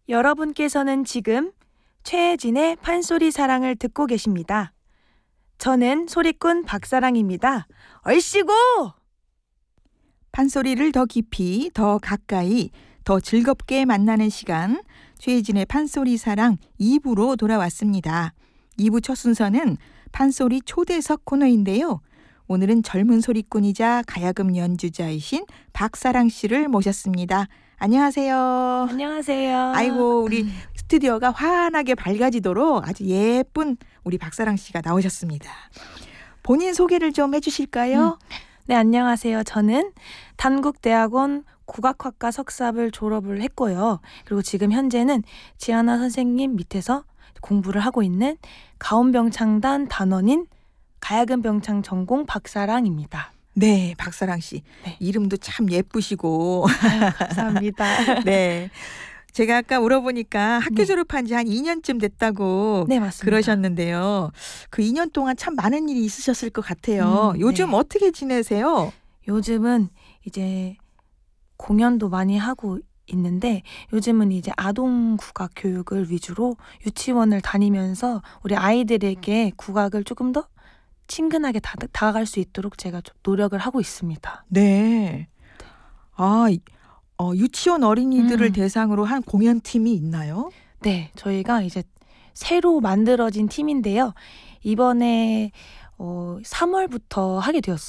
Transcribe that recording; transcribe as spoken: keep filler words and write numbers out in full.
여러분께서는 지금 최혜진의 판소리 사랑을 듣고 계십니다. 저는 소리꾼 박사랑입니다. 얼씨구! 판소리를 더 깊이, 더 가까이, 더 즐겁게 만나는 시간, 최혜진의 판소리 사랑 이 부로 돌아왔습니다. 이 부 첫 순서는 판소리 초대석 코너인데요. 오늘은 젊은 소리꾼이자 가야금 연주자이신 박사랑 씨를 모셨습니다. 안녕하세요. 안녕하세요. 아이고, 우리 스튜디오가 환하게 밝아지도록 아주 예쁜 우리 박사랑 씨가 나오셨습니다. 본인 소개를 좀 해주실까요? 음. 네, 안녕하세요. 저는 단국대학원 국악학과 석사를 졸업을 했고요. 그리고 지금 현재는 지하나 선생님 밑에서 공부를 하고 있는 가온병창단 단원인 가야금병창 전공 박사랑입니다. 네, 박사랑 씨. 네. 이름도 참 예쁘시고. 아유, 감사합니다. 네. 제가 아까 물어보니까 학교 네. 졸업한 지 한 이 년쯤 됐다고 네, 맞습니다. 그러셨는데요. 그 이 년 동안 참 많은 일이 있으셨을 것 같아요. 음, 요즘 네. 어떻게 지내세요? 요즘은 이제 공연도 많이 하고 있는데 요즘은 이제 아동 국악 교육을 위주로 유치원을 다니면서 우리 아이들에게 국악을 조금 더 친근하게 다, 다가갈 수 있도록 제가 좀 노력을 하고 있습니다. 네. 아, 어, 유치원 어린이들을 음. 대상으로 한 공연팀이 있나요? 네, 저희가 이제 새로 만들어진 팀인데요. 이번에 어, 삼월부터 하게 되었어요.